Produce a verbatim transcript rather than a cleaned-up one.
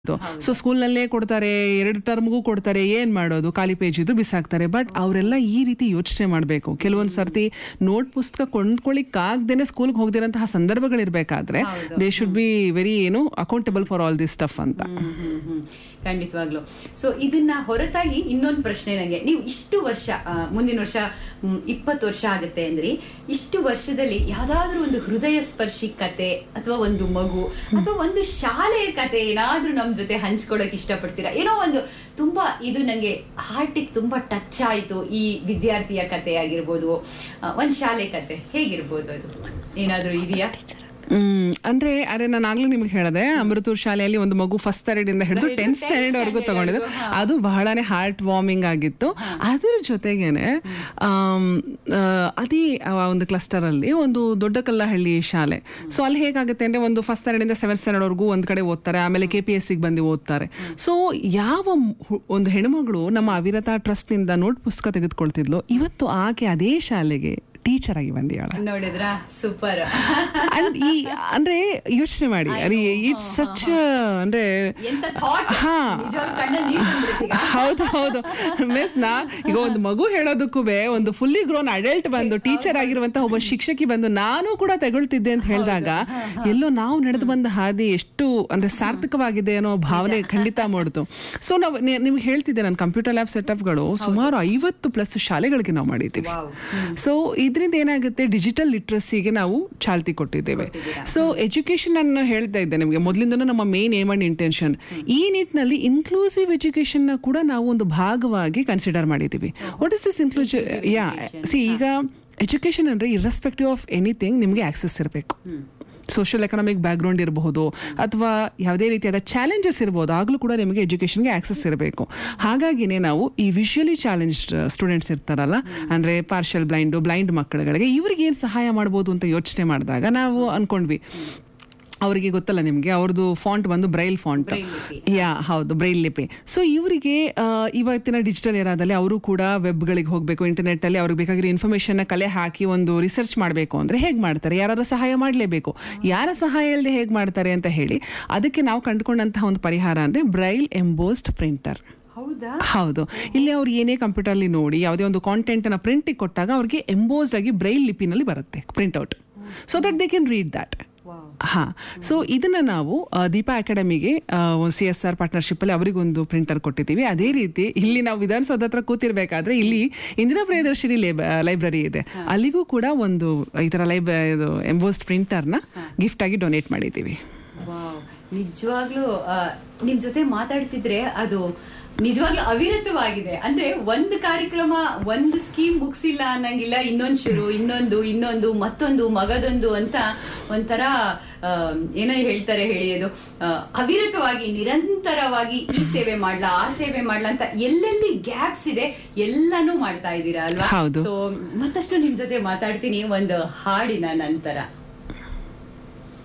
So ಸ್ಕೂಲ್ನಲ್ಲೇ ಕೊಡ್ತಾರೆ, ಎರಡು ಟರ್ಮ್ಗೂ ಕೊಡ್ತಾರೆ, ಏನ್ ಮಾಡೋದು, ಖಾಲಿ ಪೇಜ್ ಇದ್ರು ಬಿಸಾಕ್ತಾರೆ. ಬಟ್ ಅವರೆಲ್ಲ ಈ ರೀತಿ ಯೋಚನೆ ಮಾಡಬೇಕು. ಕೆಲವೊಂದ್ ಸರ್ತಿ ನೋಟ್ ಪುಸ್ತಕ ಕೊಂಡ್ಕೊಳ್ಳಿಕ್ ಆಗ್ದೇನೆ ಸ್ಕೂಲ್ಗೆ ಹೋಗದಿರಂತಹ ಸಂದರ್ಭಗಳಿರ್ಬೇಕಾದ್ರೆ ದೇ ಶುಡ್ ಬಿ ವೆರಿ ಏನು accountable for all this stuff ಅಂತ. ಖಂಡಿತವಾಗ್ಲು. ಸೊ ಇದನ್ನ ಹೊರತಾಗಿ ಇನ್ನೊಂದು ಪ್ರಶ್ನೆ ನನಗೆ, ನೀವು ಇಷ್ಟು ವರ್ಷ, ಮುಂದಿನ ವರ್ಷ ಇಪ್ಪತ್ತು ವರ್ಷ ಆಗುತ್ತೆ ಅಂದ್ರಿ, ಇಷ್ಟು ವರ್ಷದಲ್ಲಿ ಯಾವ್ದಾದ್ರು ಒಂದು ಹೃದಯ ಸ್ಪರ್ಶಿ ಕತೆ ಅಥವಾ ಒಂದು ಮಗು ಅಥವಾ ಒಂದು ಶಾಲೆಯ ಕತೆ ಏನಾದ್ರೂ ನಮ್ ಜೊತೆ ಹಂಚ್ಕೊಳಕ್ ಇಷ್ಟಪಡ್ತೀರಾ? ಏನೋ ಒಂದು ತುಂಬಾ ಇದು ನಂಗೆ ಹಾರ್ಟಿಗೆ ತುಂಬಾ ಟಚ್ ಆಯ್ತು, ಈ ವಿದ್ಯಾರ್ಥಿಯ ಕತೆ ಆಗಿರ್ಬೋದು, ಒಂದ್ ಶಾಲೆ ಕತೆ ಹೇಗಿರ್ಬೋದು, ಅದು ಏನಾದ್ರೂ ಇದೆಯಾ? ಹ್ಮ್ ಅಂದ್ರೆ ಅರೆ ನಾನು ಆಗ್ಲೂ ನಿಮ್ಗೆ ಹೇಳಿದೆ, ಅಮೃತೂರ್ ಶಾಲೆಯಲ್ಲಿ ಒಂದು ಮಗು ಫಸ್ಟ್ ಸ್ಟ್ಯಾಂಡರ್ಡ್ ಇಂದ ಹಿಡಿದು ಟೆಂತ್ ಸ್ಟ್ಯಾಂಡರ್ಡ್ ವರೆಗೂ ತಗೊಂಡಿದ್ದು. ಅದು ಬಹಳನೇ ಹಾರ್ಟ್ ವಾರ್ಮಿಂಗ್ ಆಗಿತ್ತು. ಅದ್ರ ಜೊತೆಗೇನೆ ಅದೇ ಒಂದು ಕ್ಲಸ್ಟರ್ ಅಲ್ಲಿ ಒಂದು ದೊಡ್ಡ ಕಲ್ಲಹಳ್ಳಿ ಶಾಲೆ. ಸೊ ಅಲ್ಲಿ ಹೇಗಾಗುತ್ತೆ ಅಂದ್ರೆ ಒಂದು ಫಸ್ಟ್ ಸ್ಟ್ಯಾಂಡರ್ಡ್ ಇಂದ ಸೆವೆಂತ್ ಸ್ಟ್ಯಾಂಡರ್ಡ್ ವರೆಗೂ ಒಂದ್ ಕಡೆ ಓದ್ತಾರೆ, ಆಮೇಲೆ ಕೆ ಪಿ ಎಸ್ ಸಿ ಬಂದು ಓದ್ತಾರೆ. ಸೊ ಯಾವ ಒಂದು ಹೆಣ್ಮಗಳು ನಮ್ಮ ಅವಿರತ ಟ್ರಸ್ಟ್ ನಿಂದ ನೋಟ್ ಪುಸ್ತಕ ತೆಗೆದುಕೊಳ್ತಿದ್ಲು, ಇವತ್ತು ಆಕೆ ಅದೇ ಶಾಲೆಗೆ ಟೀಚರ್ ಆಗಿ ಬಂದಿಯಾಳ. ನೋಡಿದ್ರ ಸೂಪರ್. ಈ ಅಂದ್ರೆ ಯೋಚನೆ ಮಾಡಿ, ಇಟ್ಸ್ ಸಚ್ ಅಂದ್ರೆ ಹಾ ಹೌದು ಹೌದು ಮಿಸ್ ನಾ ಈಗ ಒಂದು ಮಗು ಹೇಳೋದಕ್ಕೂ ಒಂದು ಫುಲ್ಲಿ ಗ್ರೋನ್ ಅಡಲ್ಟ್ ಬಂದು ಟೀಚರ್ ಆಗಿರುವಂತ ಒಬ್ಬ ಶಿಕ್ಷಕಿ ಬಂದು ನಾನು ಕೂಡ ತಗೊಳ್ತಿದ್ದೆ ಅಂತ ಹೇಳಿದಾಗ ಎಲ್ಲೋ ನಾವು ನಡೆದು ಬಂದ ಹಾದಿ ಎಷ್ಟು ಅಂದ್ರೆ ಸಾರ್ಥಕವಾಗಿದೆ ಅನ್ನೋ ಭಾವನೆ ಖಂಡಿತ ಮೂಡ್ತು. ಸೊ ನಾವು ನಿಮ್ಗೆ ಹೇಳ್ತಿದ್ದೆ, ನಾನು ಕಂಪ್ಯೂಟರ್ ಲ್ಯಾಬ್ ಸೆಟಪ್ಗಳು ಸುಮಾರು ಐವತ್ತು ಪ್ಲಸ್ ಶಾಲೆಗಳಿಗೆ ನಾವು ಮಾಡಿದ್ದೀವಿ. ಸೊ ಇದರಿಂದ ಏನಾಗುತ್ತೆ, ಡಿಜಿಟಲ್ ಲಿಟ್ರಸಿಗೆ ನಾವು ಚಾಲ್ತಿ ಕೊಟ್ಟಿದ್ದೇವೆ. ಸೊ ಎಜುಕೇಶನ್ ಅನ್ನು ಹೇಳ್ತಾ ಇದ್ದೆ ನಿಮಗೆ ಮೊದಲಿಂದನೂ ನಮ್ಮ ಮೇನ್ ಏಮ್ ಅಂಡ್ ಇಂಟೆನ್ಷನ್. ಈ ನಿಟ್ಟಿನಲ್ಲಿ ಇನ್ಕ್ಲೂಸಿವ್ ಎಜುಕೇಶನ್ ನ ಕೂಡ ನಾವು ಒಂದು ಭಾಗವಾಗಿ ಕನ್ಸಿಡರ್ ಮಾಡಿದ್ದೀವಿ. What is this inclusive? Yeah C ಈಗ ಎಜುಕೇಶನ್ ಅಂದ್ರೆ ಇರ್ರೆಸ್ಪೆಕ್ಟಿವ್ ಆಫ್ ಎನಿಥಿಂಗ್ ನಿಮಗೆ ಆಕ್ಸೆಸ್ ಇರಬೇಕು. ಸೋಷಿಯಲ್ ಎಕನಾಮಿಕ್ ಬ್ಯಾಕ್ಗ್ರೌಂಡ್ ಇರಬಹುದು ಅಥವಾ ಯಾವುದೇ ರೀತಿಯಾದ ಚಾಲೆಂಜಸ್ ಇರಬಹುದು, ಆಗಲೂ ಕೂಡ ನಿಮಗೆ ಎಜುಕೇಷನ್ಗೆ ಆಕ್ಸೆಸ್ ಇರಬೇಕು. ಹಾಗಾಗಿನೇ ನಾವು ಈ ವಿಷುವಲಿ ಚಾಲೆಂಜ್ಡ್ ಸ್ಟೂಡೆಂಟ್ಸ್ ಇರ್ತಾರಲ್ಲ, ಅಂದ್ರೆ ಪಾರ್ಷಿಯಲ್ ಬ್ಲೈಂಡ್ ಬ್ಲೈಂಡ್ ಮಕ್ಕಳುಗಳಿಗೆ ಇವ್ರಿಗೆ ಏನು ಸಹಾಯ ಮಾಡ್ಬೋದು ಅಂತ ಯೋಚನೆ ಮಾಡಿದಾಗ ನಾವು ಅನ್ಕೊಂಡ್ವಿ, ಅವರಿಗೆ ಗೊತ್ತಲ್ಲ ನಿಮಗೆ, ಅವ್ರದ್ದು ಫಾಂಟ್ ಬಂದು ಬ್ರೈಲ್ ಫಾಂಟ್. ಯಾ ಹೌದು, ಬ್ರೈಲ್ ಲಿಪಿ. ಸೊ ಇವರಿಗೆ ಇವತ್ತಿನ ಡಿಜಿಟಲ್ ಏರಾದಲ್ಲಿ ಅವರು ಕೂಡ ವೆಬ್ಗಳಿಗೆ ಹೋಗಬೇಕು, ಇಂಟರ್ನೆಟ್ ಅಲ್ಲಿ ಅವ್ರಿಗೆ ಬೇಕಾಗಿರೋ ಇನ್ಫಾರ್ಮೇಶನ್ ಕಲೆ ಹಾಕಿ ಒಂದು ರಿಸರ್ಚ್ ಮಾಡಬೇಕು ಅಂದ್ರೆ ಹೇಗೆ ಮಾಡ್ತಾರೆ? ಯಾರು ಸಹಾಯ ಮಾಡಲೇಬೇಕು. ಯಾರ ಸಹಾಯ ಇಲ್ಲದೆ ಹೇಗೆ ಮಾಡ್ತಾರೆ ಅಂತ ಹೇಳಿ ಅದಕ್ಕೆ ನಾವು ಕಂಡುಕೊಂಡಂತಹ ಒಂದು ಪರಿಹಾರ ಅಂದ್ರೆ ಬ್ರೈಲ್ ಎಂಬೋಸ್ಡ್ ಪ್ರಿಂಟರ್. ಹೌದು, ಇಲ್ಲಿ ಅವ್ರು ಏನೇ ಕಂಪ್ಯೂಟರ್ ಅಲ್ಲಿ ನೋಡಿ ಯಾವುದೇ ಒಂದು ಕಾಂಟೆಂಟ್ ಅನ್ನ ಪ್ರಿಂಟಿಗೆ ಕೊಟ್ಟಾಗ ಅವ್ರಿಗೆ ಎಂಬೋಸ್ಡ್ ಆಗಿ ಬ್ರೈಲ್ ಲಿಪಿನಲ್ಲಿ ಬರುತ್ತೆ printout, so that they can read that. ಹಾ, ಸೊ ಇದನ್ನ ನಾವು Deepa ಅಕಾಡೆಮಿಗೆ C S R partnership ಅಲ್ಲಿ ಅವರಿಗೊಂದು ಪ್ರಿಂಟರ್ ಕೊಟ್ಟಿದ್ದೀವಿ. ಅದೇ ರೀತಿ ಇಲ್ಲಿ ನಾವು ವಿಧಾನಸೌಧ ಹತ್ರ ಕೂತಿರ್ಬೇಕಾದ್ರೆ ಇಲ್ಲಿ ಇಂದಿರಾ ಪ್ರಿಯದರ್ಶಿನಿ ಲೈಬ್ರರಿ ಇದೆ, ಅಲ್ಲಿಗೂ ಕೂಡ ಒಂದು ಈ ತರ ಲೈಬ್ ಎಂಬೋಸ್ಡ್ ಪ್ರಿಂಟರ್ ನ ಗಿಫ್ಟ್ ಆಗಿ ಡೊನೇಟ್ ಮಾಡಿದ್ದೀವಿ. ನಿಜವಾಗ್ಲೂ ನಿಮ್ ಜೊತೆ ಮಾತಾಡ್ತಿದ್ರೆ ಅದು ನಿಜವಾಗ್ಲೂ ಅವಿರತವಾಗಿದೆ. ಅಂದ್ರೆ ಒಂದು ಕಾರ್ಯಕ್ರಮ, ಒಂದು ಸ್ಕೀಮ್ ಮುಗಿಸಿಲ್ಲ ಅನ್ನಂಗಿಲ್ಲ, ಇನ್ನೊಂದು ಶುರು, ಇನ್ನೊಂದು ಇನ್ನೊಂದು ಮತ್ತೊಂದು ಮಗದೊಂದು ಅಂತ ಒಂಥರ ಏನೋ ಹೇಳ್ತಾರೆ ಹೇಳಿ, ಅದು ಅವಿರತವಾಗಿ ನಿರಂತರವಾಗಿ ಈ ಸೇವೆ ಮಾಡ್ಲಾ ಆ ಸೇವೆ ಮಾಡ್ಲಾ ಅಂತ ಎಲ್ಲೆಲ್ಲಿ ಗ್ಯಾಪ್ಸ್ ಇದೆ ಎಲ್ಲಾನು ಮಾಡ್ತಾ ಇದ್ದೀರಾ ಅಲ್ವಾ? ಸೊ ಮತ್ತಷ್ಟು ನಿಮ್ ಜೊತೆ ಮಾತಾಡ್ತೀನಿ ಒಂದು ಹಾಡಿನ ನಂತರ.